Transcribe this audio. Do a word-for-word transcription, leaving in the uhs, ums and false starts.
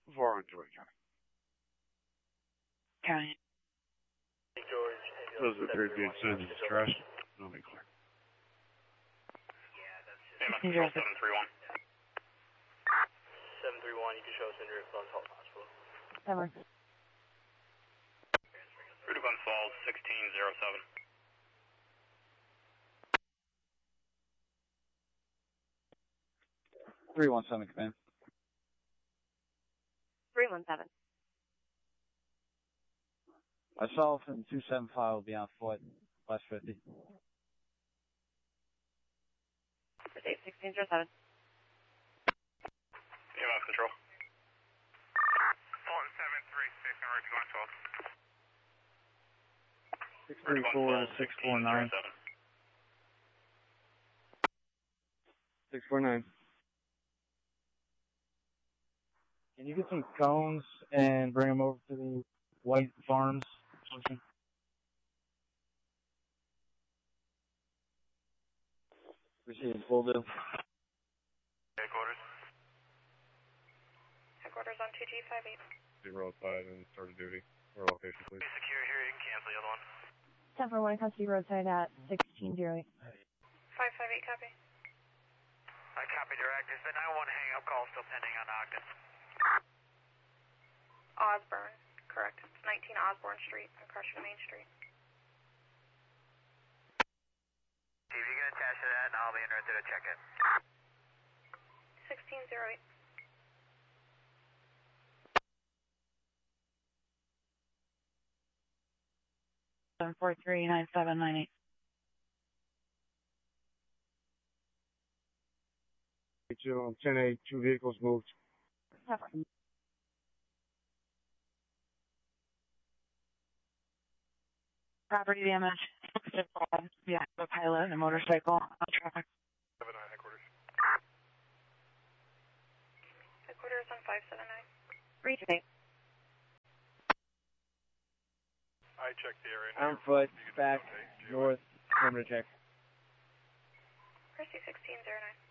Far on George County. County. George. Those appear to be incidents of distress. I'll be clear. seven three one. seven three one, you can show us in your Glens Falls Hospital. Never. Route to Glens Falls, sixteen oh seven. three one seven, command. three one seven. Myself and two seven five will be on foot, west fifty. State sixteen oh seven. E M F control. Fulton seven three six, on route to Glens Falls. six three four, six four nine. six four nine. Can you get some cones and bring them over to the White Farms function? Receiving full deal. Headquarters. Headquarters on two G five eight. Zero five and start of duty. Or location, please. Secure here, you can cancel the other one. ten for one, custody roadside at sixteen oh eight. five five eight, copy. I copy direct. Is the nine one hang up call still pending on Ogden? Osborne, correct. nineteen Osborne Street, across from Main Street. See if you can attach to that, and I'll be in there to check it. sixteen oh eight. seven four three nine seven nine eight. ten eight, two vehicles moved. Never. Property damage. Yeah, the pilot and a motorcycle on traffic. seven nine, headquarters. Headquarters on five seven nine. Reach eight. I checked the area. On foot, back, north, perimeter check. Christie sixteen oh nine.